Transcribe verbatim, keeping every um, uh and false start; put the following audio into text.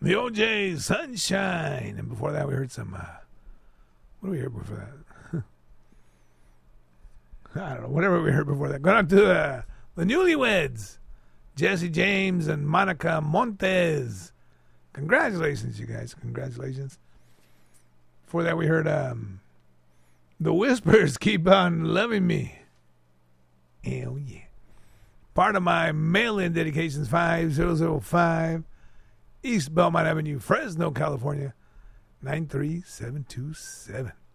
The O J Sunshine. And before that, we heard some. Uh, what did we hear before that? I don't know. Whatever we heard before that. Going on to uh, the Newlyweds. Jesse James and Monica Montez. Congratulations, you guys. Congratulations. Before that, we heard um, The Whispers Keep On Loving Me. Hell yeah. Part of my mail-in dedications, five zero zero five East Belmont Avenue, Fresno, California, nine three seven two seven.